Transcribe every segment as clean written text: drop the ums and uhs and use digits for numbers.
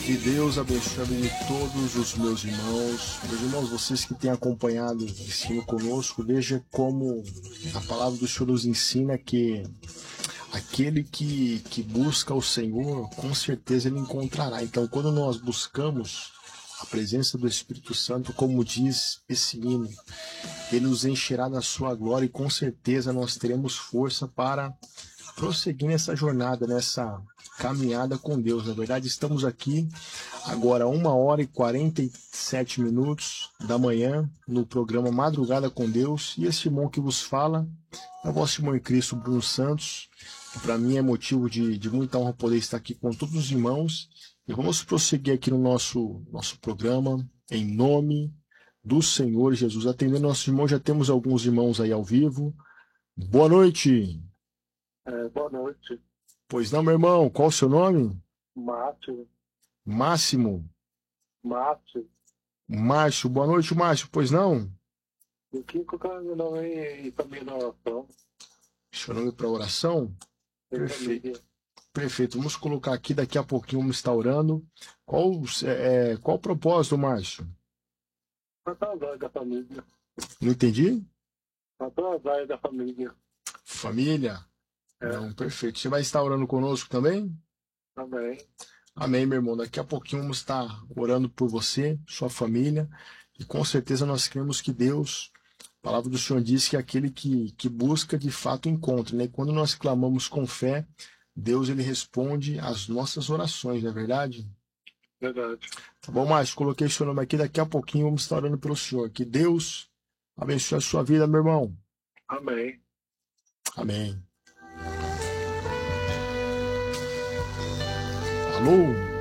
Que Deus abençoe a vida de todos os meus irmãos. Meus irmãos, vocês que têm acompanhado o ensino conosco, veja como a palavra do Senhor nos ensina que aquele que busca o Senhor, com certeza ele encontrará. Então, quando nós buscamos a presença do Espírito Santo, como diz esse hino, ele nos encherá da sua glória e com certeza nós teremos força para prosseguir nessa jornada, nessa caminhada com Deus. Na verdade, estamos aqui agora 1h47 da manhã no programa Madrugada com Deus, e esse irmão que vos fala é o vosso irmão em Cristo, Bruno Santos. Para mim é motivo de muita honra poder estar aqui com todos os irmãos, e vamos prosseguir aqui no nosso programa em nome do Senhor Jesus. Atendendo nossos irmãos, já temos alguns irmãos aí ao vivo. Boa noite. Boa noite. Pois não, meu irmão, qual o seu nome? Márcio. Máximo. Márcio. Márcio, boa noite, Márcio, pois não? O que colocar meu nome e família na oração? Seu nome para oração? Perfeito. Perfeito, vamos colocar aqui, daqui a pouquinho vamos estar orando. Qual o propósito, Márcio? Para as áreas da família. Não entendi? Para as áreas da família. Família? Não, perfeito. Você vai estar orando conosco também? Amém. Amém, meu irmão. Daqui a pouquinho vamos estar orando por você, sua família, e com certeza nós queremos que Deus, a palavra do Senhor diz que aquele que busca, de fato encontra, né? Quando nós clamamos com fé, Deus ele responde às nossas orações, não é verdade? Verdade. Tá bom, Márcio? Coloquei seu nome aqui, daqui a pouquinho vamos estar orando pelo Senhor. Que Deus abençoe a sua vida, meu irmão. Amém. Amém. Alô?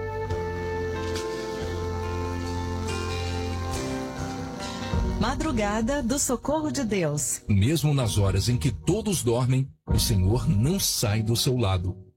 Madrugada do Socorro de Deus. Mesmo nas horas em que todos dormem, o Senhor não sai do seu lado.